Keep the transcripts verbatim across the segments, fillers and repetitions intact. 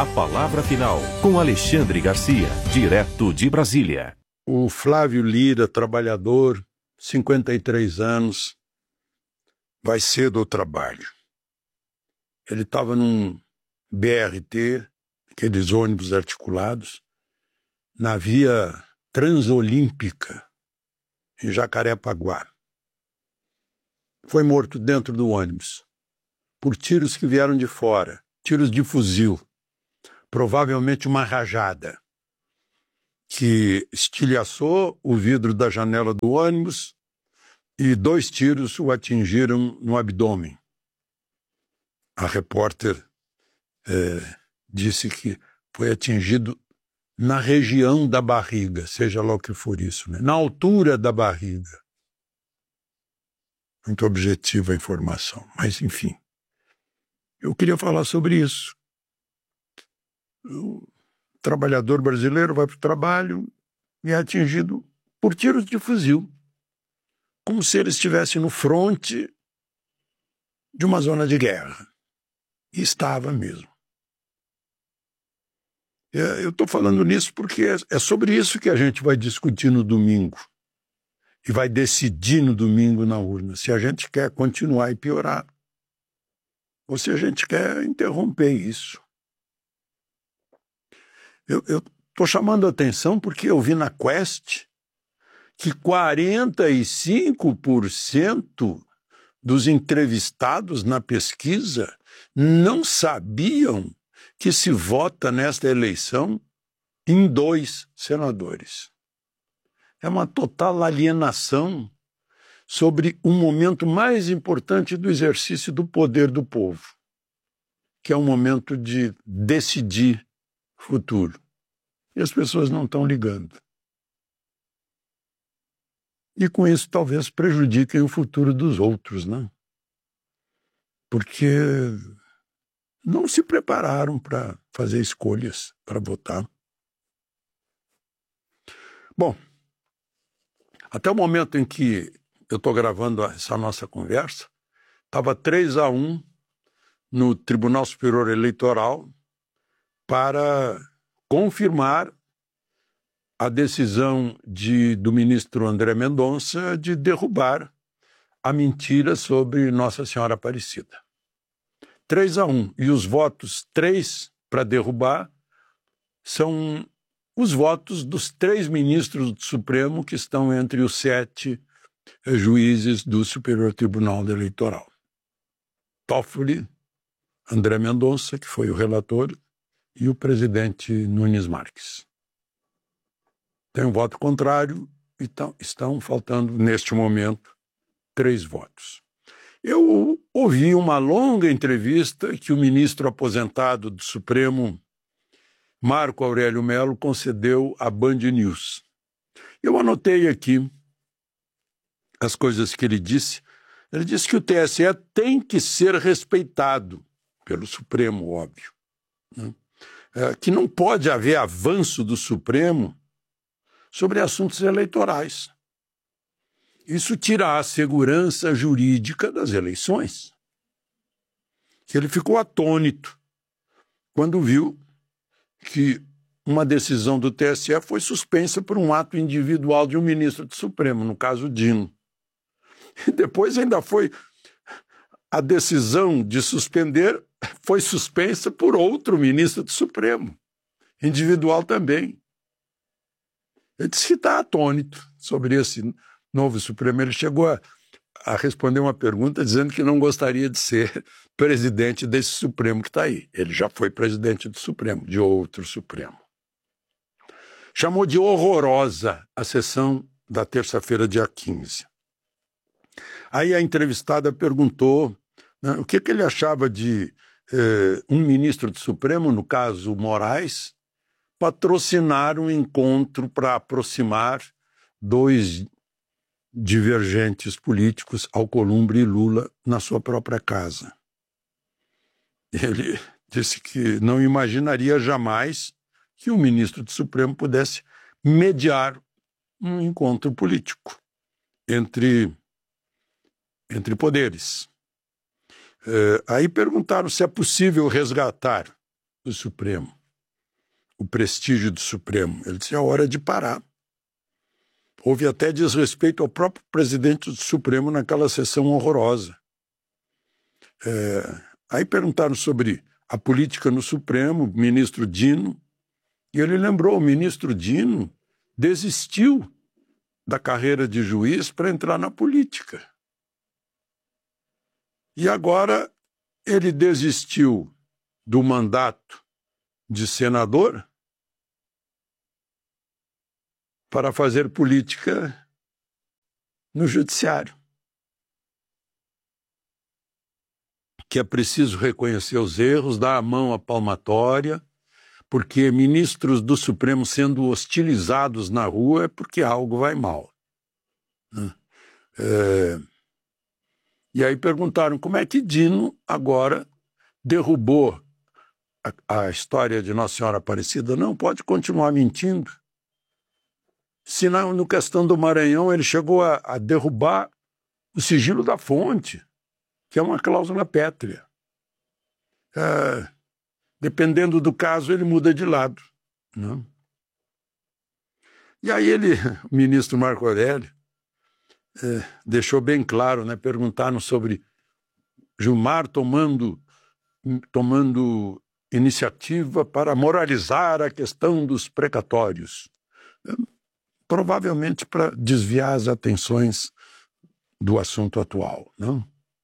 palavra final, com Alexandre Garcia, direto de Brasília. O Flávio Lira, trabalhador, cinquenta e três anos, vai cedo ao trabalho. Ele estava num B R T, aqueles ônibus articulados, na via Transolímpica, em Jacarepaguá. Foi morto dentro do ônibus, por tiros que vieram de fora, tiros de fuzil, provavelmente uma rajada, que estilhaçou o vidro da janela do ônibus e dois tiros o atingiram no abdômen. A repórter é, disse que foi atingido na região da barriga, seja lá o que for isso, né? Na altura da barriga. Muito objetiva a informação, mas enfim. Eu queria falar sobre isso. O trabalhador brasileiro vai para o trabalho e é atingido por tiros de fuzil, como se ele estivesse no fronte de uma zona de guerra. E estava mesmo. Eu estou falando nisso porque é sobre isso que a gente vai discutir no domingo. E vai decidir no domingo na urna se a gente quer continuar e piorar ou se a gente quer interromper isso. Eu estou chamando a atenção porque eu vi na Quest que quarenta e cinco por cento dos entrevistados na pesquisa não sabiam que se vota nesta eleição em dois senadores. É uma total alienação sobre o momento mais importante do exercício do poder do povo, que é o momento de decidir o futuro. E as pessoas não estão ligando. E com isso talvez prejudiquem o futuro dos outros, né? Porque não se prepararam para fazer escolhas, para votar. Bom, até o momento em que eu estou gravando essa nossa conversa, estava três a um no Tribunal Superior Eleitoral para confirmar a decisão de, do ministro André Mendonça de derrubar a mentira sobre Nossa Senhora Aparecida. três a um. E os votos três para derrubar são os votos dos três ministros do Supremo que estão entre os sete juízes do Superior Tribunal Eleitoral. Toffoli, André Mendonça, que foi o relator, e o presidente Nunes Marques. Tem um voto contrário e estão, estão faltando, neste momento, três votos. Eu ouvi uma longa entrevista que o ministro aposentado do Supremo, Marco Aurélio Mello, concedeu à Band News. Eu anotei aqui as coisas que ele disse. Ele disse que o T S E tem que ser respeitado pelo Supremo, óbvio, né? É, que não pode haver avanço do Supremo sobre assuntos eleitorais. Isso tira a segurança jurídica das eleições. Que ele ficou atônito quando viu que uma decisão do T S E foi suspensa por um ato individual de um ministro do Supremo, no caso Dino. E depois ainda foi a decisão de suspender foi suspensa por outro ministro do Supremo, individual também. Ele disse que está atônito sobre esse novo Supremo. Ele chegou a, a responder uma pergunta dizendo que não gostaria de ser presidente desse Supremo que está aí. Ele já foi presidente do Supremo, de outro Supremo. Chamou de horrorosa a sessão da terça-feira, dia quinze. Aí a entrevistada perguntou, né, o que, que ele achava de eh, um ministro do Supremo, no caso Moraes, patrocinar um encontro para aproximar dois divergentes políticos, Alcolumbre e Lula, na sua própria casa. Ele disse que não imaginaria jamais que um ministro do Supremo pudesse mediar um encontro político entre, entre poderes. É, aí perguntaram se é possível resgatar o Supremo. o prestígio do Supremo. Ele disse, é hora de parar. Houve até desrespeito ao próprio presidente do Supremo naquela sessão horrorosa. É, aí perguntaram sobre a política no Supremo, o ministro Dino, e ele lembrou, o ministro Dino desistiu da carreira de juiz para entrar na política. E agora ele desistiu do mandato de senador para fazer política no judiciário. Que é preciso reconhecer os erros, dar a mão à palmatória, porque ministros do Supremo sendo hostilizados na rua é porque algo vai mal. É... E aí perguntaram como é que Dino agora derrubou a, a história de Nossa Senhora Aparecida. Não, pode continuar mentindo. Se na no questão do Maranhão ele chegou a, a derrubar o sigilo da fonte, que é uma cláusula pétrea. É, dependendo do caso, ele muda de lado. Não? E aí ele, o ministro Marco Aurélio, é, deixou bem claro, né? Perguntaram sobre Gilmar tomando, tomando iniciativa para moralizar a questão dos precatórios. É, provavelmente para desviar as atenções do assunto atual. Não?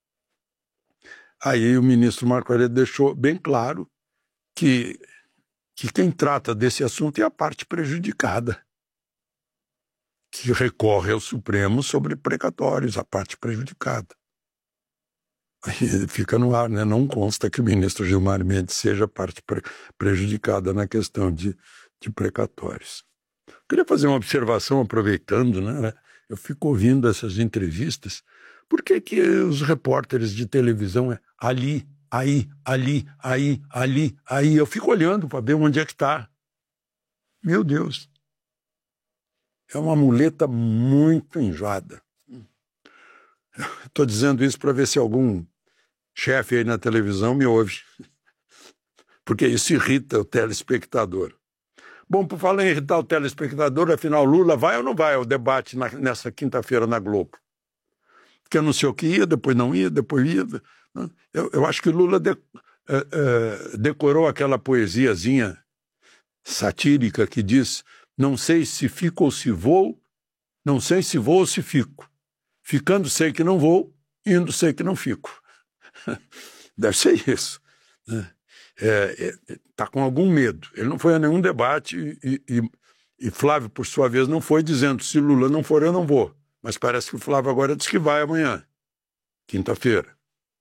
Aí o ministro Marco Aurélio deixou bem claro que, que quem trata desse assunto é a parte prejudicada, que recorre ao Supremo sobre precatórios, a parte prejudicada. Aí fica no ar, né? Não consta que o ministro Gilmar Mendes seja a parte pre- prejudicada na questão de, de precatórios. Queria fazer uma observação, aproveitando, né? Eu fico ouvindo essas entrevistas. Por que que os repórteres de televisão é ali, aí, ali, aí, ali, aí? Eu fico olhando para ver onde é que está. Meu Deus. É uma muleta muito enjoada. Estou dizendo isso para ver se algum chefe aí na televisão me ouve. Porque isso irrita o telespectador. Bom, por falar em irritar o telespectador, afinal, Lula vai ou não vai ao debate na, nessa quinta-feira na Globo? Que anunciou que ia, depois não ia, depois ia. Eu, eu acho que o Lula de, uh, uh, decorou aquela poesiazinha satírica que diz: não sei se fico ou se vou, não sei se vou ou se fico. Ficando sei que não vou, indo sei que não fico. Deve ser isso. Né? É, é, tá com algum medo. Ele não foi a nenhum debate e, e, e Flávio, por sua vez, não foi dizendo se Lula não for, eu não vou. Mas parece que o Flávio agora diz que vai amanhã, quinta-feira.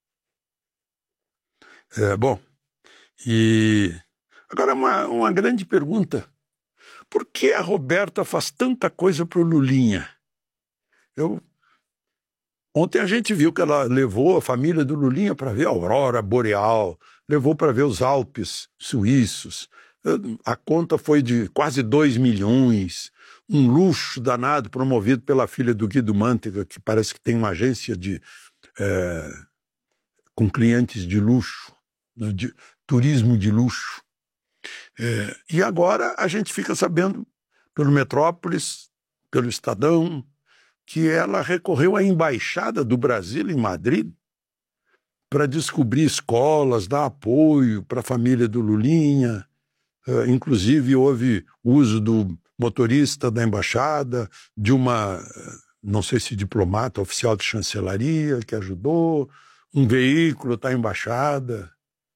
É, bom, e agora uma, uma grande pergunta. Por que a Roberta faz tanta coisa para o Lulinha? Eu... Ontem a gente viu que ela levou a família do Lulinha para ver a aurora boreal, levou para ver os Alpes suíços. A conta foi de quase dois milhões, um luxo danado promovido pela filha do Guido Mantega, que parece que tem uma agência de, é, com clientes de luxo, de turismo de luxo. É, e agora a gente fica sabendo, pelo Metrópolis, pelo Estadão, que ela recorreu à Embaixada do Brasil em Madrid para descobrir escolas, dar apoio para a família do Lulinha. Uh, inclusive, houve uso do motorista da embaixada, de uma, não sei se diplomata, oficial de chancelaria, que ajudou, um veículo está à embaixada.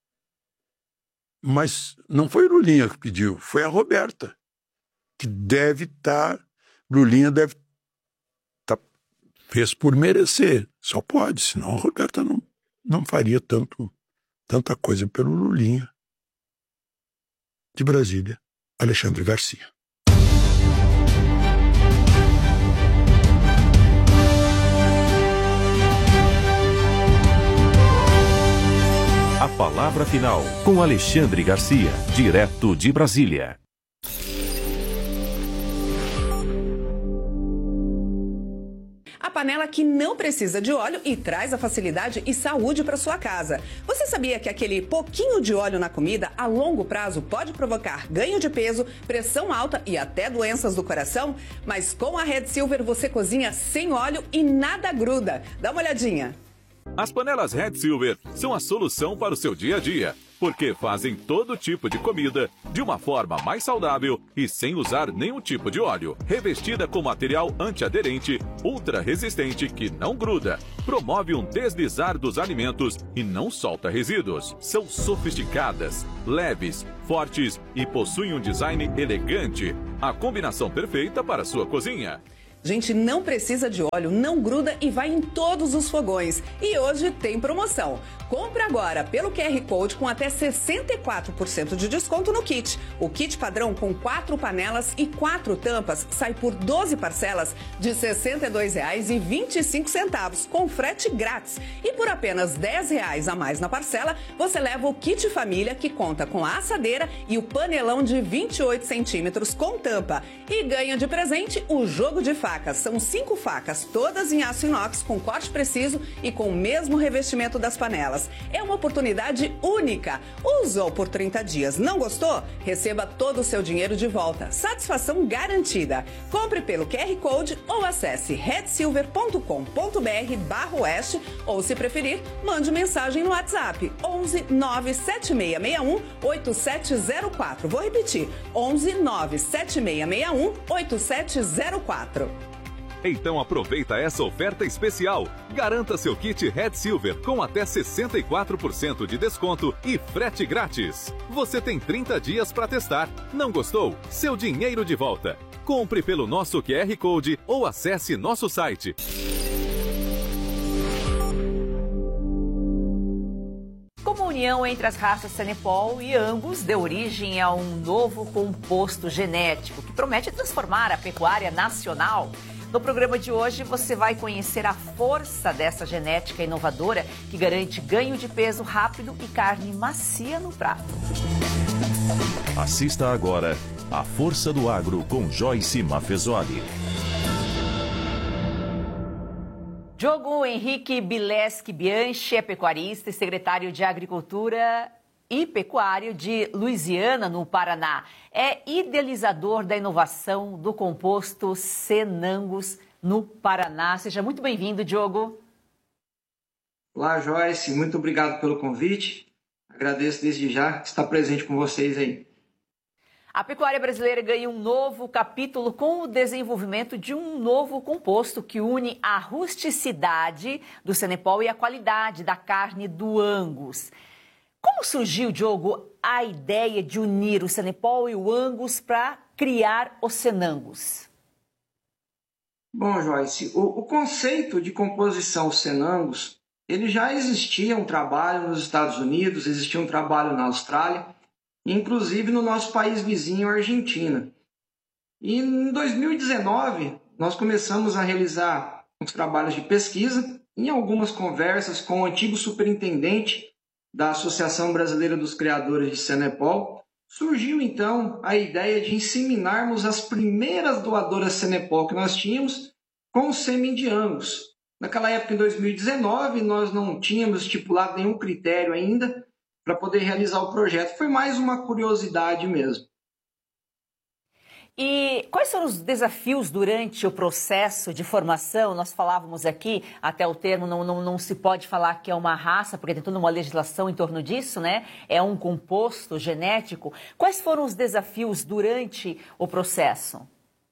Mas não foi o Lulinha que pediu, foi a Roberta, que deve estar, tá, Lulinha deve tá, fez por merecer, só pode, senão a Roberta não, não faria tanto, tanta coisa pelo Lulinha. De Brasília, Alexandre Garcia. A palavra final com Alexandre Garcia, direto de Brasília. A panela que não precisa de óleo e traz a facilidade e saúde para sua casa. Você sabia que aquele pouquinho de óleo na comida a longo prazo pode provocar ganho de peso, pressão alta e até doenças do coração? Mas com a Red Silver você cozinha sem óleo e nada gruda. Dá uma olhadinha. As panelas Red Silver são a solução para o seu dia a dia, porque fazem todo tipo de comida de uma forma mais saudável e sem usar nenhum tipo de óleo. Revestida com material antiaderente, ultra resistente que não gruda, promove um deslizar dos alimentos e não solta resíduos. São sofisticadas, leves, fortes e possuem um design elegante. A combinação perfeita para a sua cozinha. Gente, não precisa de óleo, não gruda e vai em todos os fogões. E hoje tem promoção. Compre agora pelo Q R Code com até sessenta e quatro por cento de desconto no kit. O kit padrão com quatro panelas e quatro tampas sai por doze parcelas de sessenta e dois reais e vinte e cinco centavos, com frete grátis. E por apenas dez reais a mais na parcela, você leva o kit família que conta com a assadeira e o panelão de vinte e oito centímetros com tampa. E ganha de presente o jogo de facas. São cinco facas, todas em aço inox, com corte preciso e com o mesmo revestimento das panelas. É uma oportunidade única. Usou por trinta dias, não gostou? Receba todo o seu dinheiro de volta. Satisfação garantida. Compre pelo Q R Code ou acesse red silver ponto com ponto br barra oeste ou, se preferir, mande mensagem no WhatsApp onze nove sete seis seis um oito sete zero quatro. Vou repetir, onze nove sete seis seis um oito sete zero quatro. Então aproveita essa oferta especial. Garanta seu kit Red Silver com até sessenta e quatro por cento de desconto e frete grátis. Você tem trinta dias para testar. Não gostou? Seu dinheiro de volta. Compre pelo nosso Q R Code ou acesse nosso site. Como a união entre as raças Senepol e Angus deu origem a um novo composto genético que promete transformar a pecuária nacional. No programa de hoje, você vai conhecer a força dessa genética inovadora que garante ganho de peso rápido e carne macia no prato. Assista agora A Força do Agro com Joyce Maffezoli. Diogo Henrique Bileski Bianchi é pecuarista e secretário de Agricultura e Pecuário de Luisiana, no Paraná. É idealizador da inovação do composto Senangus no Paraná. Seja muito bem-vindo, Diogo. Olá, Joyce. Muito obrigado pelo convite. Agradeço desde já estar presente com vocês aí. A pecuária brasileira ganha um novo capítulo com o desenvolvimento de um novo composto que une a rusticidade do Senepol e a qualidade da carne do Angus. Como surgiu, Diogo, a ideia de unir o Senepol e o Angus para criar o Senangus? Bom, Joyce, o, o conceito de composição Senangus, ele já existia um trabalho nos Estados Unidos, existia um trabalho na Austrália, inclusive no nosso país vizinho, Argentina. E em dois mil e dezenove, nós começamos a realizar uns trabalhos de pesquisa, em algumas conversas com o antigo superintendente da Associação Brasileira dos Criadores de Senepol, surgiu então a ideia de inseminarmos as primeiras doadoras Senepol que nós tínhamos com o sêmen de Angus. Naquela época, em dois mil e dezenove, nós não tínhamos estipulado nenhum critério ainda para poder realizar o projeto. Foi mais uma curiosidade mesmo. E quais foram os desafios durante o processo de formação? Nós falávamos aqui, até o termo não, não, não se pode falar que é uma raça, porque tem toda uma legislação em torno disso, né? É um composto genético. Quais foram os desafios durante o processo?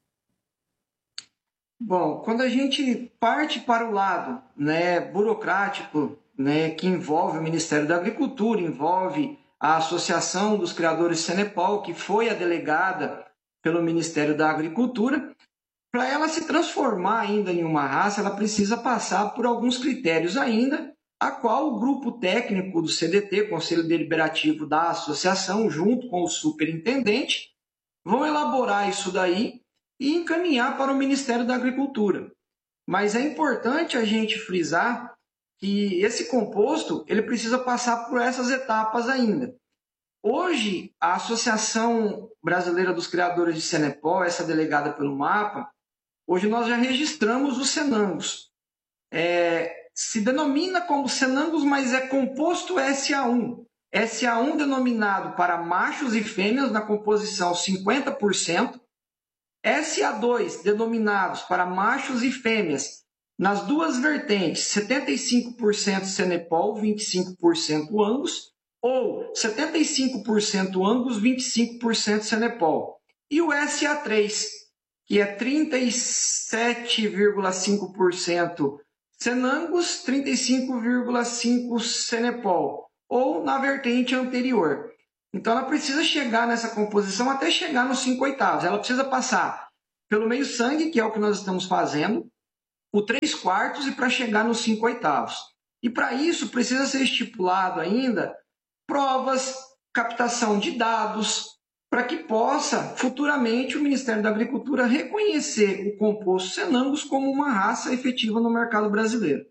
Bom, quando a gente parte para o lado, né, burocrático, né, que envolve o Ministério da Agricultura, envolve a Associação dos Criadores Senepol, que foi a delegada pelo Ministério da Agricultura, para ela se transformar ainda em uma raça, ela precisa passar por alguns critérios ainda, a qual o grupo técnico do C D T, Conselho Deliberativo da Associação, junto com o superintendente, vão elaborar isso daí e encaminhar para o Ministério da Agricultura. Mas é importante a gente frisar que esse composto ele precisa passar por essas etapas ainda. Hoje, a Associação Brasileira dos Criadores de Senepol, essa delegada pelo MAPA, hoje nós já registramos os Senangus. é, se denomina como Senangos, mas é composto S A um. S A um denominado para machos e fêmeas na composição cinquenta por cento. S A dois denominados para machos e fêmeas nas duas vertentes, setenta e cinco por cento Cenepol, vinte e cinco por cento Angus, ou setenta e cinco por cento Angus, vinte e cinco por cento Cenepol. E o S A três, que é trinta e sete vírgula cinco por cento Senangus, trinta e cinco vírgula cinco por cento Cenepol, ou na vertente anterior. Então ela precisa chegar nessa composição até chegar nos cinco oitavos. Ela precisa passar pelo meio sangue, que é o que nós estamos fazendo, o três quartos e para chegar nos cinco oitavos. E para isso precisa ser estipulado ainda provas, captação de dados, para que possa futuramente o Ministério da Agricultura reconhecer o composto Senangos como uma raça efetiva no mercado brasileiro.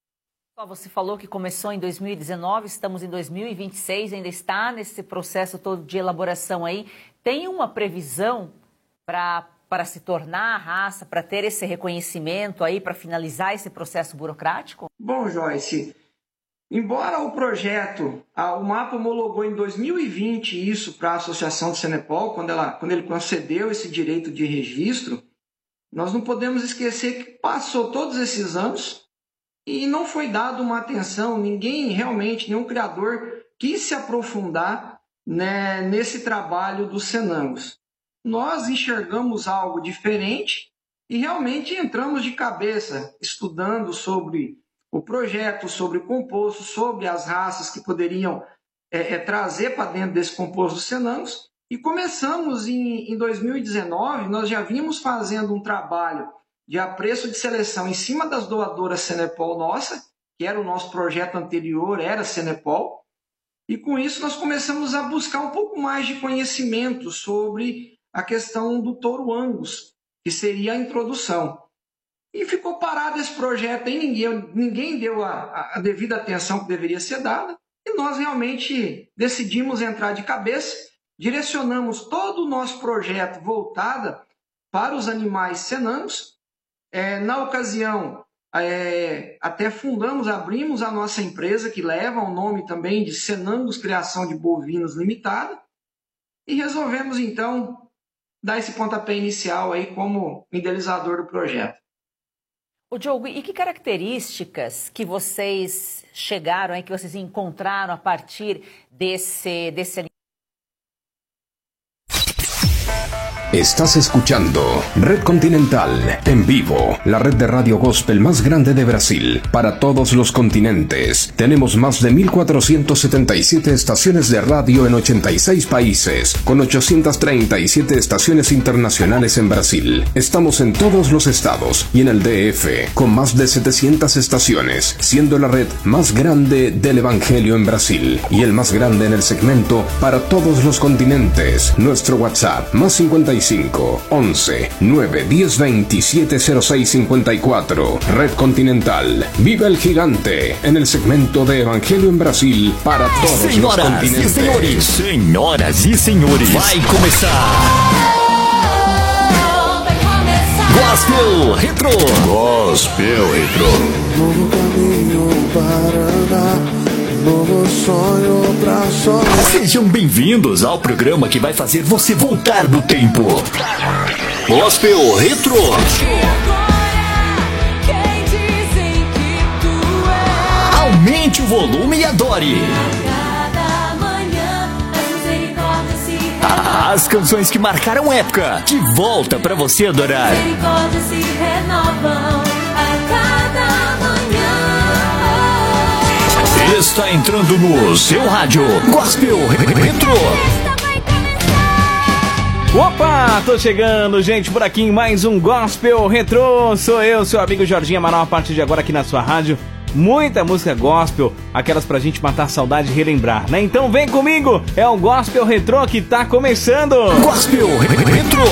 Você falou que começou em dois mil e dezenove, estamos em dois mil e vinte e seis, ainda está nesse processo todo de elaboração aí. Tem uma previsão para para se tornar a raça, para ter esse reconhecimento aí, para finalizar esse processo burocrático? Bom, Joyce, embora o projeto, o MAPA homologou em dois mil e vinte isso para a Associação de Cenepol, quando, ela, quando ele concedeu esse direito de registro, nós não podemos esquecer que passou todos esses anos e não foi dado uma atenção, ninguém realmente, nenhum criador quis se aprofundar, né, nesse trabalho dos Senangos. Nós enxergamos algo diferente e realmente entramos de cabeça estudando sobre o projeto, sobre o composto, sobre as raças que poderiam é, é, trazer para dentro desse composto dos Senangos. E começamos em, em dois mil e dezenove, nós já vimos fazendo um trabalho de apreço de seleção em cima das doadoras Cenepol nossa, que era o nosso projeto anterior, era Cenepol. E com isso nós começamos a buscar um pouco mais de conhecimento sobre a questão do touro Angus, que seria a introdução. E ficou parado esse projeto, e ninguém, ninguém deu a, a devida atenção que deveria ser dada, e nós realmente decidimos entrar de cabeça, direcionamos todo o nosso projeto voltado para os animais Senangos. É, na ocasião, é, até fundamos, abrimos a nossa empresa, que leva o nome também de Senangos Criação de Bovinos Limitada, e resolvemos, então, dar esse pontapé inicial aí como idealizador do projeto. Ô Diogo, e que características que vocês chegaram aí, que vocês encontraram a partir desse, desse Estás escuchando Red Continental en vivo, la red de radio gospel más grande de Brasil, para todos los continentes. Tenemos más de mil cuatrocientas setenta y siete estaciones de radio en ochenta y seis países, con ochocientas treinta y siete estaciones internacionales en Brasil. Estamos en todos los estados y en el D F, con más de setecientas estaciones, siendo la red más grande del Evangelio en Brasil y el más grande en el segmento para todos los continentes. Nuestro WhatsApp, más cincuenta y cinco, once, nueve, diez, veintisiete, cero seis, cincuenta y cuatro. Red Continental. Viva el gigante en el segmento de Evangelio en Brasil para todos Senhoras los continentes. e senhores, senhoras e senhores, vai começar. Gospel Retro. Gospel Retro. Novo caminho para andar. Novo sonho pra sonhar. Sejam bem-vindos ao programa que vai fazer você voltar do tempo. Gospel Retro. Aumente o volume e adore. As canções que marcaram época, de volta pra você adorar. Está entrando no seu rádio Gospel Retro. Opa, tô chegando, gente, por aqui em mais um Gospel Retro. Sou eu, seu amigo Jorginho Amaral, a partir de agora aqui na sua rádio. Muita música gospel, aquelas pra gente matar a saudade e relembrar, né? Então vem comigo, é o Gospel Retro que tá começando. Gospel Retro.